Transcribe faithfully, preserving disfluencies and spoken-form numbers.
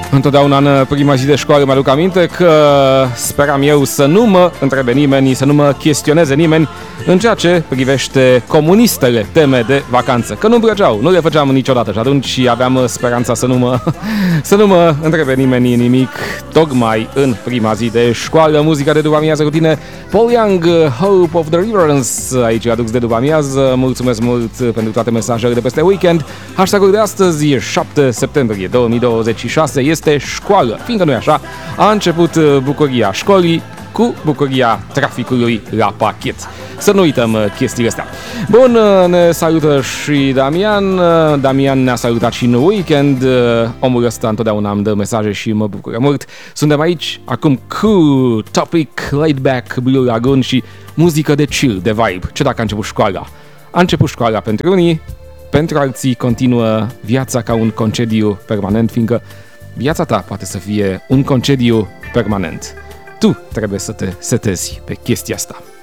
Întotdeauna în prima zi de școală mi-aduc aminte că speram eu să nu mă întrebe nimeni, să nu mă chestioneze nimeni în ceea ce privește comunistele teme de vacanță. Că nu-mi plăceau, nu le făceam niciodată și atunci aveam speranța să nu mă, să nu mă întrebe nimeni nimic. Tocmai în prima zi de școală, muzica de după amiază cu tine, Paul Young, Hope of Deliverance, aici aduc de după amiază. Mulțumesc mult pentru toate mesajele de peste weekend. Hashtag-ul de astăzi, șapte septembrie două mii douăzeci și șase, este școală, fiindcă nu e așa, a început bucuria școlii cu bucuria traficului la pachet. Să nu uităm chestiile astea. Bun, ne salută și Damian. Damian ne-a salutat și în weekend. Omul ăsta întotdeauna îmi dă mesaje și mă bucură mult. Suntem aici acum cu Topic, Laid Back, Blue Lagoon și muzică de chill, de vibe. Ce dacă a început școala? A început școala pentru unii, pentru alții continuă viața ca un concediu permanent, fiindcă viața ta poate să fie un concediu permanent. Tu trebuie să te setezi pe chestia asta.